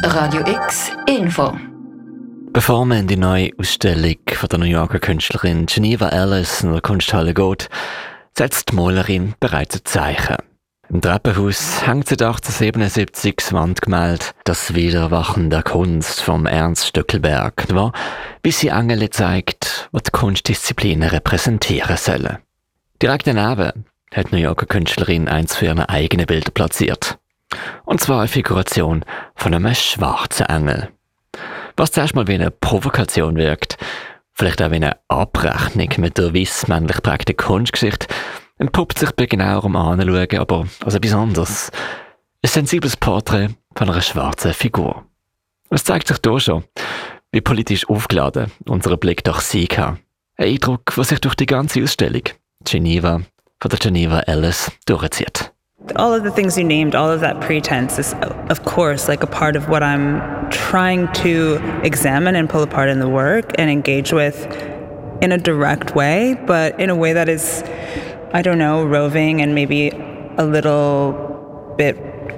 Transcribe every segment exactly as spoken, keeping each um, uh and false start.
Radio X Info. Bevor man in die neue Ausstellung von der New Yorker Künstlerin Geneva Ellis in der Kunsthalle geht, setzt die Malerin bereits ein Zeichen. Im Treppenhaus hängt seit achtzehnhundertsiebenundsiebzig das Wandgemälde «Das Wiedererwachen der Kunst» von Ernst Stöckelberg, das bis sie Engel zeigt, die die Kunstdisziplinen repräsentieren sollen. Direkt daneben hat die New Yorker Künstlerin eins für ihre eigenen Bilder platziert. Und zwar eine Figuration von einem schwarzen Engel. Was zuerst mal wie eine Provokation wirkt, vielleicht auch wie eine Abrechnung mit der weiss männlich prägten Kunstgeschichte, entpuppt sich bei genauerem Anschauen aber als etwas anderes. Ein sensibles Porträt von einer schwarzen Figur. Es zeigt sich hier schon, wie politisch aufgeladen unser Blick durch sie kann. Ein Eindruck, der sich durch die ganze Ausstellung Geneva von der Geneva Ellis durchzieht. All of the things you named, all of that pretense is, of course, like a part of what I'm trying to examine and pull apart in the work and engage with in a direct way, but in a way that is, I don't know, roving and maybe a little bit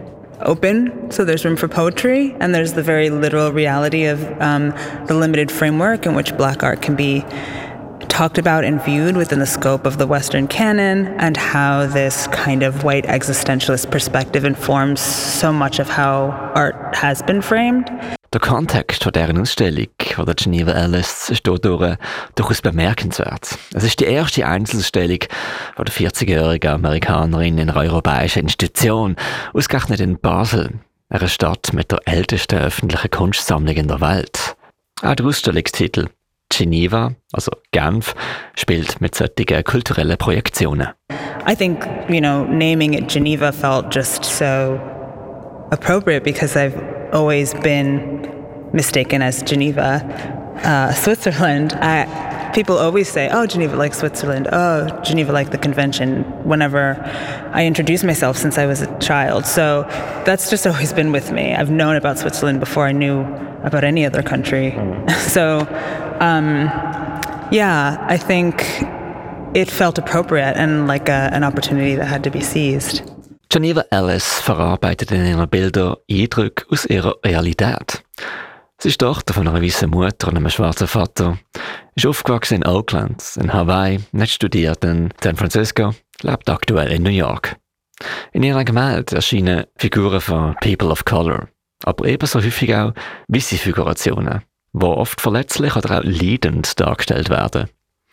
open. So there's room for poetry, and there's the very literal reality of um, the limited framework in which Black art can be talked about and viewed within the scope of the Western canon, and how this kind of white existentialist perspective informs so much of how art has been framed. Der Kontext von deren Ausstellung von der Geneva Ellis ist dadurch durchaus bemerkenswert. Es ist die erste Einzelausstellung von der vierzigjährigen Amerikanerin in einer europäischen Institution, ausgerechnet in Basel, einer Stadt mit der ältesten öffentlichen Kunstsammlung in der Welt. Auch der Ausstellungstitel Geneva, also Genf, spielt mit solchen kulturellen Projektionen. I think, you know, naming it Geneva felt just so appropriate because I've always been mistaken as Geneva, uh, Switzerland. I, people always say, oh, Geneva like Switzerland, oh, Geneva like the convention, whenever I introduce myself since I was a child. So that's just always been with me. I've known about Switzerland before I knew about any other country. Mm. So, um, yeah, I think it felt appropriate and like a, an opportunity that had to be seized. Geneva Ellis verarbeitet in ihren Bildern Eindrücke aus ihrer Realität. Sie ist Tochter von einer weißen Mutter und einem schwarzen Vater, ist aufgewachsen in Oakland, in Hawaii, hat studiert in San Francisco, lebt aktuell in New York. In ihren Gemälden erscheinen Figuren von People of Color, aber ebenso häufig auch weiße Figurationen, die oft verletzlich oder auch leidend dargestellt werden.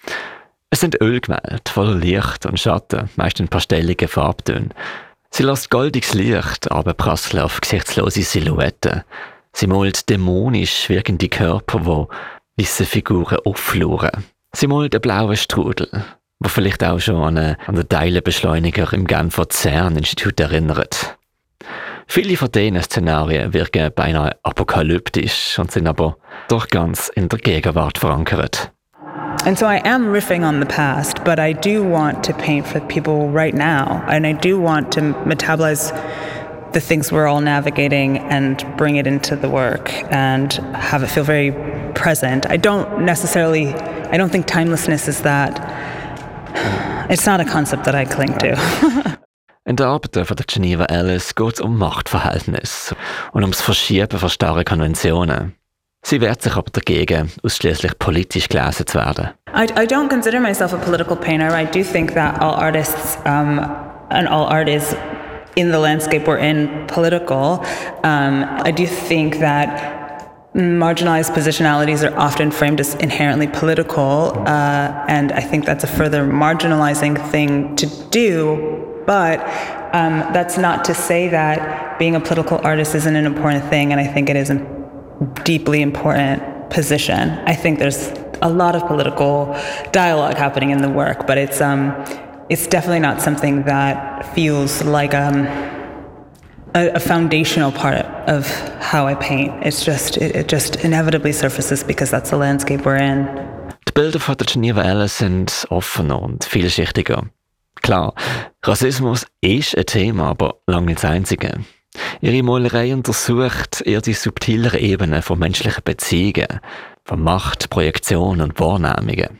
Es sind Ölgemälde voller Licht und Schatten, meist in pastelligen Farbtönen. Sie lässt goldiges Licht abprasseln auf gesichtslose Silhouetten. Sie malt dämonisch wirkende Körper, die weisse Figuren auffluren. Sie malt einen blauen Strudel, der vielleicht auch schon an, eine, an den Teilenbeschleuniger im Genfer CERN-Institut erinnert. Viele von diesen Szenarien wirken beinahe apokalyptisch und sind aber doch ganz in der Gegenwart verankert. And so I am riffing on the past, but I do want to paint for people right now, and I do want to metabolize the things we're all navigating and bring it into the work and have it feel very present. I don't necessarily, I don't think timelessness is that, it's not a concept that I cling to. In der Arbeit von der Geneva Ellis geht es um Machtverhältnisse und ums Verschieben von starren Konventionen. Sie wehrt sich aber dagegen, ausschließlich politisch gelesen zu werden. I, I don't consider myself a political painter. I do think that all artists um, and all art is in the landscape we're in political. Um, I do think that marginalized positionalities are often framed as inherently political, uh, and I think that's a further marginalizing thing to do. But um, that's not to say that being a political artist isn't an important thing, and I think it is a deeply important position. I think there's a lot of political dialogue happening in the work, but it's um, it's definitely not something that feels like um, a, a foundational part of how I paint. It's just it, it just inevitably surfaces because that's the landscape we're in. Die Bilder von der Geneva Ellis sind offener und vielschichtiger. Klar, Rassismus ist ein Thema, aber lange nicht das einzige. Ihre Malerei untersucht eher die subtileren Ebenen von menschlichen Beziehungen, von Macht, Projektion und Wahrnehmungen.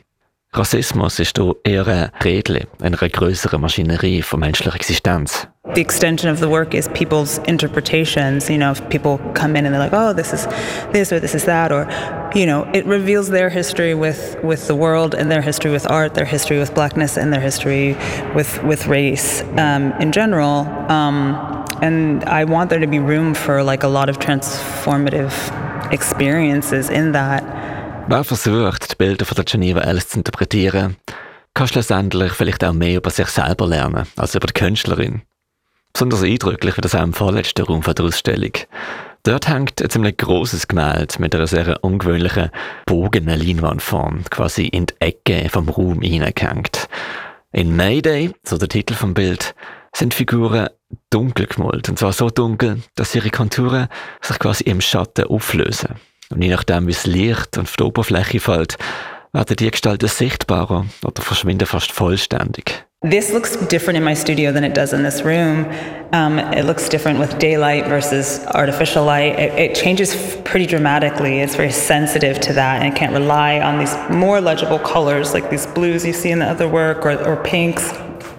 Rassismus ist hier eher ein Rädchen einer grösseren Maschinerie von menschlicher Existenz. The extension of the work is people's interpretations. You know, if people come in and they're like, oh, this is this or this is that, or, you know, it reveals their history with, with the world and their history with art, their history with blackness, and their history with, with race um, in general. Um, and I want there to be room for like a lot of transformative experiences in that. Wer versucht, die Bilder von der Geneva Ellis zu interpretieren, kann schlussendlich vielleicht auch mehr über sich selber lernen, als über die Künstlerin. Besonders eindrücklich wird das auch im vorletzten Raum der Ausstellung. Dort hängt ein ziemlich grosses Gemälde mit einer sehr ungewöhnlichen bogenen Leinwandform, quasi in die Ecke vom Raum hineingehängt. In Mayday, so der Titel vom Bild, sind Figuren dunkel gemalt, und zwar so dunkel, dass ihre Konturen sich quasi im Schatten auflösen. Und je nachdem, wie das Licht auf die Oberfläche fällt, werden die Gestalten sichtbarer oder verschwinden fast vollständig. This looks different in my studio than it does in this room. Um, it looks different with daylight versus artificial light. It, it changes f- pretty dramatically. It's very sensitive to that, and it can't rely on these more legible colors like these blues you see in the other work, or, or pinks.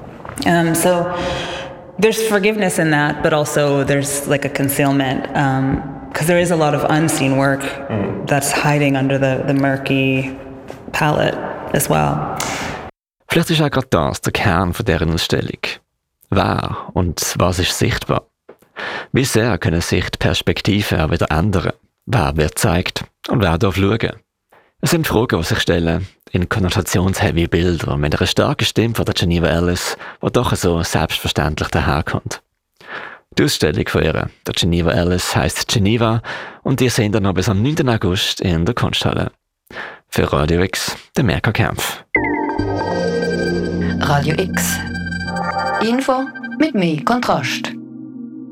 Um, so there's forgiveness in that, but also there's like a concealment. Um, Because there is a lot of unseen work mm. that's hiding under the, the murky palette as well. Vielleicht ist auch gerade das der Kern von deren Ausstellung. Wer und was ist sichtbar? Wie sehr können sich die Perspektiven auch wieder ändern? Wer wird gezeigt und wer darf schauen? Es sind Fragen, die sich stellen in konnotationsheavy Bilder mit einer starken Stimme von der Geneva Ellis, die doch so selbstverständlich daherkommt. Die Ausstellung von ihr, der Geneva Ellis, heisst Geneva, und ihr seht dann noch bis am neunten August in der Kunsthalle. Für Radio X, der Mirka Kempf. Radio X. Info mit mehr Kontrast.